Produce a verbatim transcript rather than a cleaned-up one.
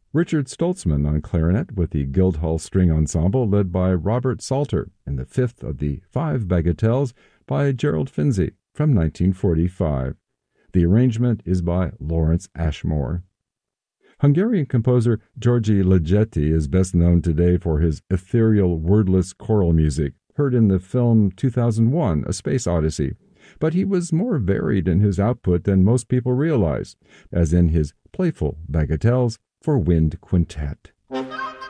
Richard Stoltzman on clarinet with the Guildhall String Ensemble led by Robert Salter, and the fifth of the five bagatelles by Gerald Finzi from nineteen forty-five. The arrangement is by Lawrence Ashmore. Hungarian composer György Ligeti is best known today for his ethereal, wordless choral music, heard in the film two thousand one, A Space Odyssey. But he was more varied in his output than most people realize, as in his playful bagatelles for wind quintet.